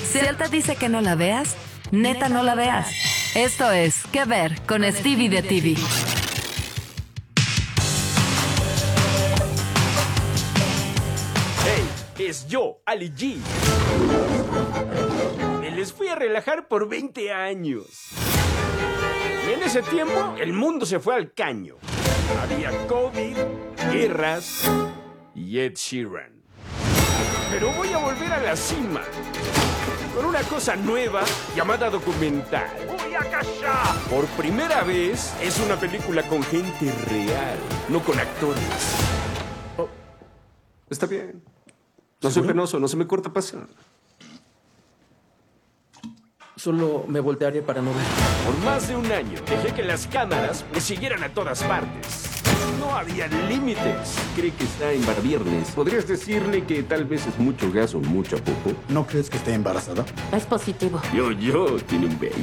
Si él te dice que no la veas, neta no la veas. Esto es ¿Qué ver? Con Stevie de TV. Hey, es yo, Ali G. Me les fui a relajar por 20 años. Y en ese tiempo, el mundo se fue al caño. Había COVID, guerras y Ed Sheeran. Pero voy a volver a la cima. Con una cosa nueva llamada documental. ¡Voy a callar! Por primera vez es una película con gente real, no con actores. Oh, está bien. No soy penoso, no se me corta pasar. Solo me voltearé para no ver. Por más de un año dejé que las cámaras me siguieran a todas partes. No había límites. Cree que está en viernes. ¿Podrías decirle que tal vez es mucho gas o mucho poco? ¿No crees que esté embarazada? Es positivo. Yo, tiene un baby.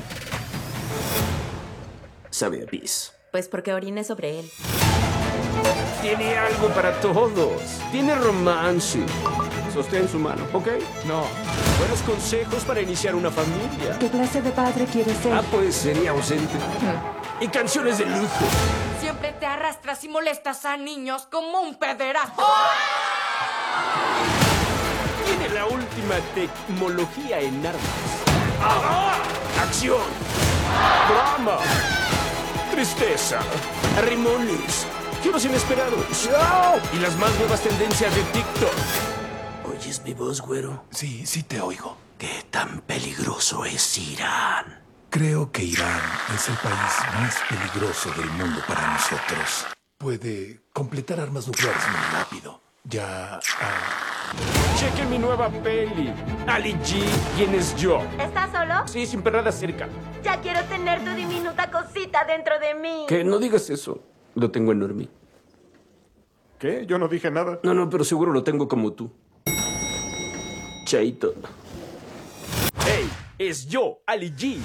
Sabe a pis. Pues porque orine sobre él. Tiene algo para todos. Tiene romance. Sostén su mano, ¿ok? No. Buenos consejos para iniciar una familia. ¿Qué clase de padre quieres ser? Ah, pues sería ausente. Y canciones de lujo. Siempre te arrastras y molestas a niños como un pederasta. Tiene la última tecnología en armas. ¡Ah! ¡Acción! ¡Drama! ¡Tristeza! ¡Arrimones! ¡Giros inesperados! Y las más nuevas tendencias de TikTok. ¿Oyes mi voz, güero? Sí, sí te oigo. ¿Qué tan peligroso es Irán? Creo que Irán es el país más peligroso del mundo para nosotros. Puede completar armas nucleares muy rápido. Ya... Chequen mi nueva peli. Ali G, ¿quién es yo? ¿Estás solo? Sí, sin perrada cerca. Ya quiero tener tu diminuta cosita dentro de mí. Que no digas eso. Lo tengo enorme. ¿Qué? Yo no dije nada. No, pero seguro lo tengo como tú. Chaito. ¡Hey! Es yo, Ali G.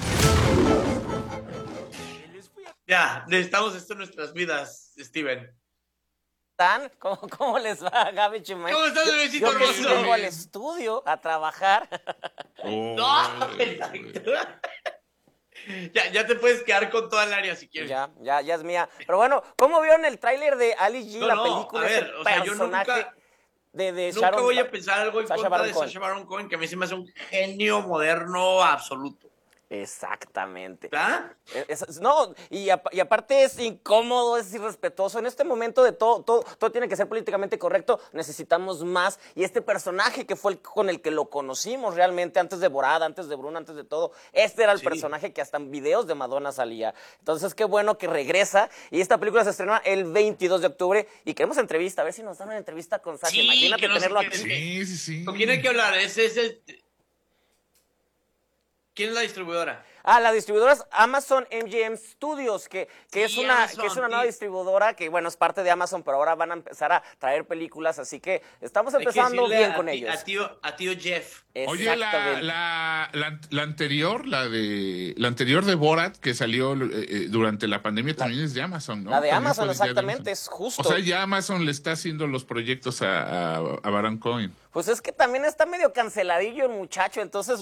Ya, necesitamos esto en nuestras vidas, Steven. ¿Cómo les va, Gaby Chumel? ¿Cómo estás, bebecito Yo que sí hermoso? vengo al estudio a trabajar. No, exacto. Ya te puedes quedar con toda el área si quieres. Ya es mía. Pero bueno, ¿cómo vieron el tráiler de Ali G, la película? A ver, o sea, yo nunca Sharon, voy a pensar algo en Sacha contra Baron de Cohen. Sacha Baron Cohen, que a mí se me hace un genio moderno absoluto. Exactamente. ¿Ah? No, y aparte es incómodo, es irrespetuoso. En este momento de todo tiene que ser políticamente correcto. Necesitamos más. Y este personaje que fue con el que lo conocimos realmente, antes de Borat, antes de Bruno, antes de todo, este era el personaje que hasta en videos de Madonna salía. Entonces, qué bueno que regresa. Y esta película se estrena el 22 de octubre. Y queremos entrevista, a ver si nos dan una entrevista con Sacha. Sí, imagínate que no sé tenerlo qué aquí. Sí. ¿Con quién hay que hablar? ¿Quién es la distribuidora? La distribuidora es Amazon MGM Studios, que es una nueva distribuidora que, bueno, es parte de Amazon, pero ahora van a empezar a traer películas, así que estamos empezando bien con ellos. A tío Jeff. Oye, la anterior, la anterior de Borat, que salió durante la pandemia, también es de Amazon, ¿no? La de También Amazon, fue exactamente, es justo. O sea, ya Amazon le está haciendo los proyectos a Baron Cohen. Pues es que también está medio canceladillo el muchacho, entonces